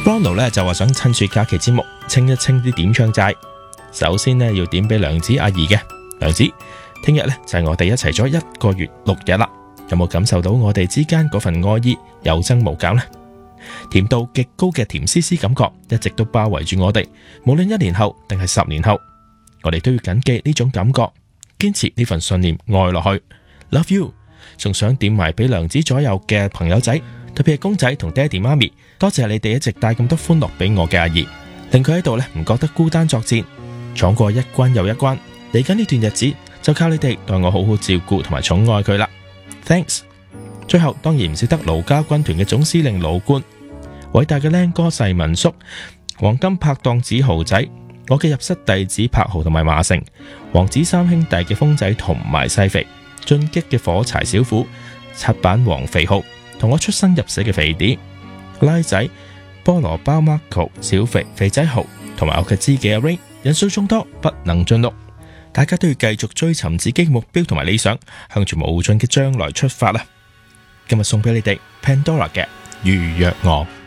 Ronald 咧就話想趁住假期節目清一清啲點唱債。首先呢，要點俾梁子阿姨嘅。梁子，聽日呢就係我哋一齊咗1個月6日啦，有冇感受到我哋之間嗰份愛意有增無減呢？甜度極高嘅甜絲絲感覺一直都包圍住我哋，無論1年後定係10年後，我哋都要謹記呢種感覺，堅持呢份信念愛落去。Love you， 仲想點埋俾梁子左右嘅朋友仔，特別係公仔同爹哋媽咪，多謝你哋一直帶咁多歡樂俾我嘅阿姨，令佢喺度呢唔覺得孤單作戰，闖過一關又一關，嚟緊呢段日子就靠你哋代我好好照顧同埋寵愛佢啦。Thanks。最後當然唔少得盧家軍團嘅總司令盧冠，偉大嘅靚哥細民叔，黃金拍檔子豪仔，我嘅入室弟子柏豪同埋馬成，王子三兄弟嘅風仔同埋西肥，進擊嘅火柴小虎，7版黃肥浩，同我出生入死嘅肥啲拉仔，菠蘿包 Marco 小肥肥仔豪，同埋我嘅知己阿 Ray， 人數眾多不能盡錄，大家都要繼續追尋自己目標同埋理想，向住無盡嘅將來出發啦！今日送俾你哋 Pandora 嘅預約我。